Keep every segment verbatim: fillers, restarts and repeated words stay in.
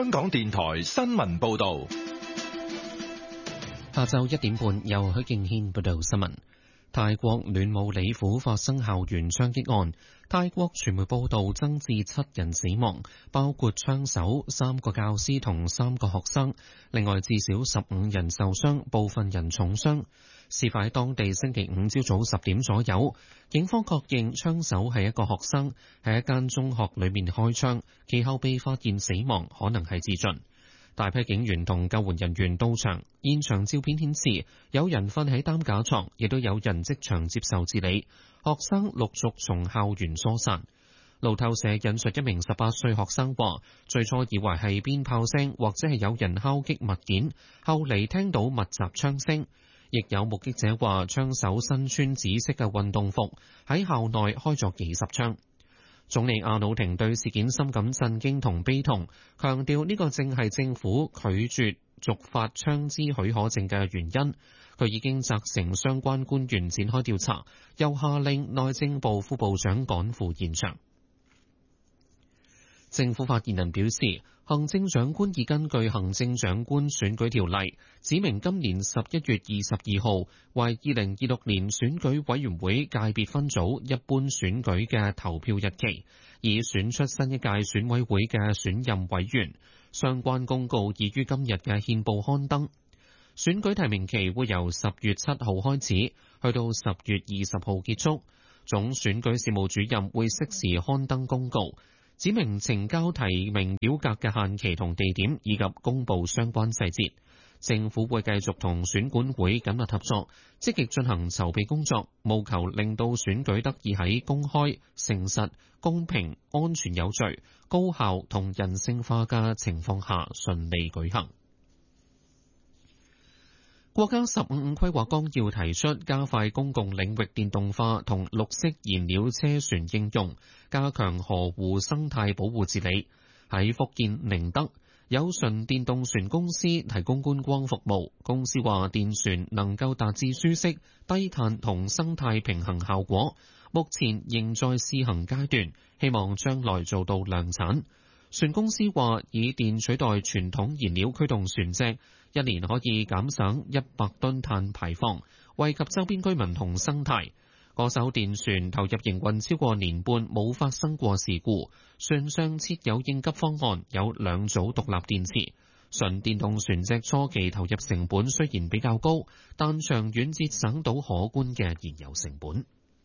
香港電台新聞報道。 下晝一點半，由許敬軒報道新聞。泰國暖武里府發生校園槍擊案，泰國傳媒報道增至七人死亡，包括槍手、三個教師同三個學生，另外至少十五人受傷，部分人重傷。事發喺當地星期五朝早十點左右，警方確認槍手係一個學生，喺一間中學裏面開槍，其後被發現死亡，可能係自盡。大批警員同救援人員到場，現場照片顯示有人瞓喺擔架床，亦都有人即場接受治理。學生陸續從校園疏散。路透社引述一名十八歲學生話，最初以為係鞭炮聲或者係有人敲擊物件，後嚟聽到密集槍聲。亦有目擊者話，槍手身穿紫色嘅運動服，喺校內開咗幾十槍。總理阿努廷對事件深感震驚同悲痛，強調呢個正係政府拒絕續發槍支許可證嘅原因。佢已經責成相關官員展開調查，又下令內政部副部長趕赴現場。政府發言人表示，行政長官已根據行政長官選舉條例，指明今年十一月二十二號為二零二六年選舉委員會界別分組一般選舉嘅投票日期，以選出新一屆選委會嘅選任委員。相關公告已於今日嘅憲報刊登。選舉提名期會由十月七號開始，去到十月二十號結束。總選舉事務主任會適時刊登公告，指明呈交提名表格嘅限期同地點，以及公佈相關細節。政府會繼續同選管會緊密合作，積極進行籌備工作，務求令到選舉得以喺公開、誠實、公平、安全有序、高效同人性化嘅情況下順利舉行。國家十五五規劃綱要提出，加快公共領域電動化同綠色燃料車船應用，加強河湖生態保護治理。喺福建寧德，有純電動船公司提供觀光服務。公司話電船能夠達至舒適、低碳同生態平衡效果，目前仍在試行階段，希望將來做到量產。船公司話以電取代傳統燃料驅動船隻，一年可以減省一百噸碳排放，惠及周邊居民同生態。嗰艘電船投入營運超過年半，冇發生過事故。船上設有應急方案，有兩組獨立電池。純電動船隻初期投入成本雖然比較高，但長遠節省到可觀嘅燃油成本。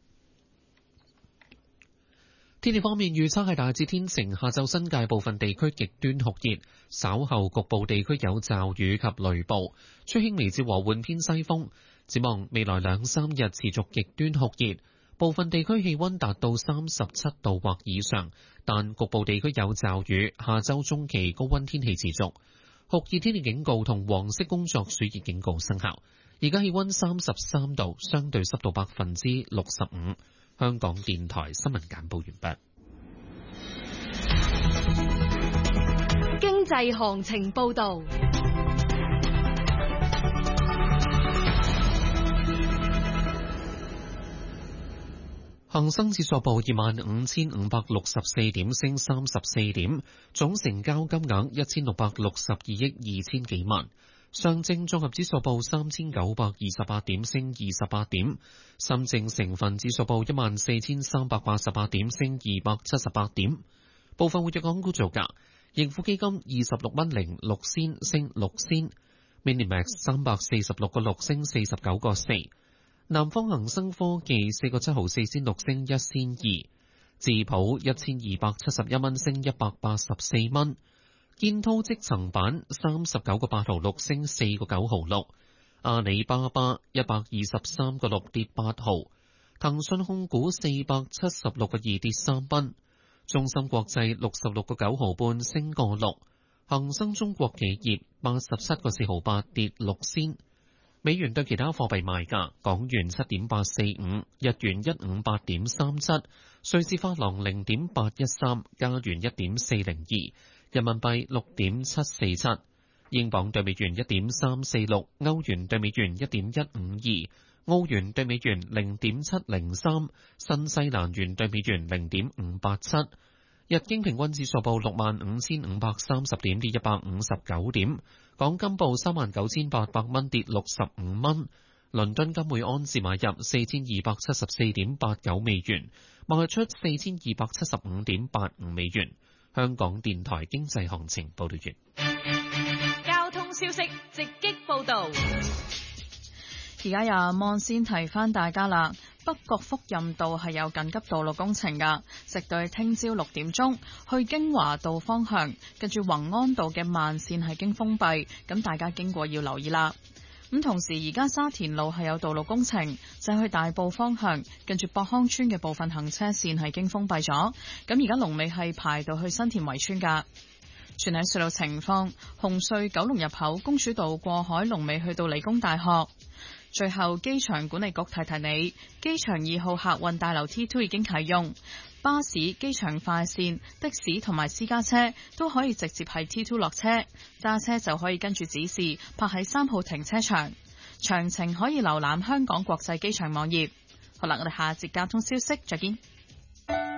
天氣方面預測係大致天晴，下晝新界部分地區極端酷熱，稍後局部地區有驟雨及雷暴，吹輕微至和緩偏西風。展望未來兩三日持續極端酷熱，部分地區氣溫達到三十七度或以上，但局部地區有驟雨。下週中期高溫天氣持續，酷熱天氣警告同黃色工作暑熱警告生效。而家氣溫三十三度，相對濕度百分之六十五。香港電台新聞簡報完畢。 經濟行情報道。 恒生指數報二萬五千五百六十四點，升三十四點，總成交金額一千六百六十二億二千幾萬。上證綜合指數報三千九百二十八點，升二十八點。深證成分指數報一萬四千三百八十八點，升二百七十八點。部分活躍港股造價：盈富基金二十六蚊零六仙，升六仙；Minimax 三百四十六個六，升四十九個四；南方恒生科技四個七毫四仙六，升一仙二；智普一千二百七十一蚊，升一百八十四蚊。建滔積層板三十九個八毫六，升四個九毫六。阿里巴巴一百二十三個六，跌八毫。騰訊控股四百七十六個二，跌三蚊。中芯國際六十六個九毫半，升個六。恒生中國企業八十七個四毫八，跌六仙。美元對其他貨幣賣價：港元七點八四五，日元一五八點三七，瑞士法郎零點八一三，加元一點四零二。人民幣六點七四七，英鎊對美元一點三四六，歐元對美元一點一五二，澳元對美元零點七零三，新西蘭元對美元零點五八七。 日經平均指數報六萬五千五百三十點，跌一百五十九點。港金報三萬九千八百蚊，跌六十五蚊。倫敦金每盎司買入四千二百七十四點八九美元，賣出四千二百七十五點八五美元。香港電台經濟行情報道完。 交通消息直擊報道。 而家有望先提翻大家啦。北角福蔭道係有緊急道路工程噶，直到聽朝六點鐘，去京華道方向，跟住宏安道嘅慢線係經封閉，咁大家經過要留意啦。咁同時而家沙田路係有道路工程，就係去大埔方向，跟住博康村嘅部分行車線係經封閉咗，咁而家龍尾係排到去新田圍村噶。全體隧道情況，紅隧九龍入口公主道過海龍尾去到理工大學。最後，機場管理局提提你，機場二號客運大樓 T二 已經啟用，巴士、機場快線、的士同埋私家車都可以直接喺 T 二落車，揸車就可以跟住指示泊喺三號停車場。詳情可以瀏覽香港國際機場網頁。好啦，我哋下節交通消息再見。